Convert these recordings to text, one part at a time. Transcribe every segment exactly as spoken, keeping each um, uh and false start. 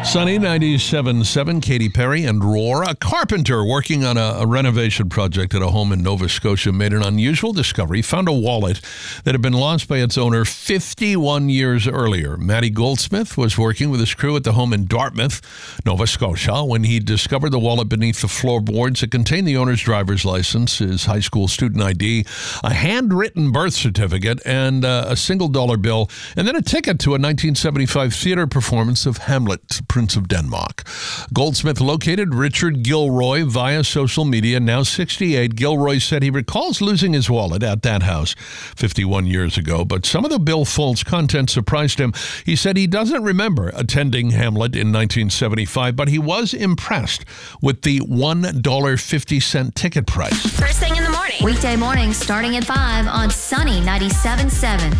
Sunny ninety-seven point seven, Katy Perry and Roar. A carpenter working on a, a renovation project at a home in Nova Scotia made an unusual discovery. Found a wallet that had been lost by its owner fifty-one years earlier. Matty Goldsmith was working with his crew at the home in Dartmouth, Nova Scotia, when he discovered the wallet beneath the floorboards. It contained the owner's driver's license, his high school student I D, a handwritten birth certificate, and uh, a single dollar bill, and then a ticket to a nineteen seventy-five theater performance of Hamlet, Prince of Denmark. Goldsmith located Richard Gilroy via social media. Now sixty-eight, Gilroy said he recalls losing his wallet at that house fifty-one years ago, but some of the billfold's content surprised him. He said he doesn't remember attending Hamlet in nineteen seventy-five, but he was impressed with the one dollar and fifty cents ticket price. First thing in the morning. Weekday mornings starting at five on Sunny ninety-seven point seven.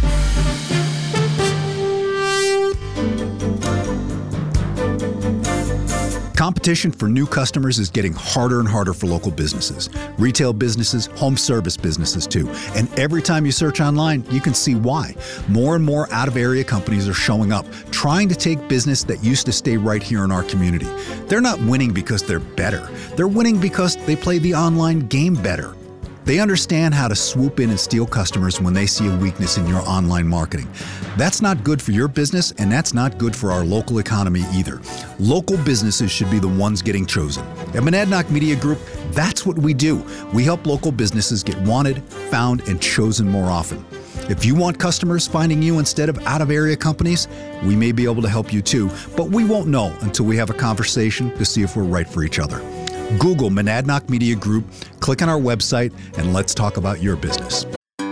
Competition for new customers is getting harder and harder for local businesses. Retail businesses, home service businesses too. And every time you search online, you can see why. More and more out-of-area companies are showing up, trying to take business that used to stay right here in our community. They're not winning because they're better. They're winning because they play the online game better. They understand how to swoop in and steal customers when they see a weakness in your online marketing. That's not good for your business, and that's not good for our local economy either. Local businesses should be the ones getting chosen. At Monadnock Media Group, that's what we do. We help local businesses get wanted, found, and chosen more often. If you want customers finding you instead of out-of-area companies, we may be able to help you too, but we won't know until we have a conversation to see if we're right for each other. Google Monadnock Media Group, click on our website, and let's talk about your business.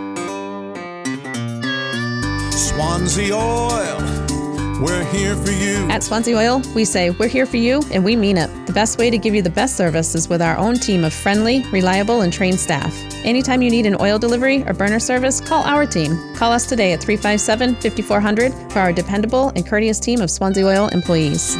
Swansea Oil, we're here for you. At Swansea Oil, we say we're here for you, and we mean it. The best way to give you the best service is with our own team of friendly, reliable, and trained staff. Anytime you need an oil delivery or burner service, call our team. Call us today at three five seven, five four zero zero for our dependable and courteous team of Swansea Oil employees.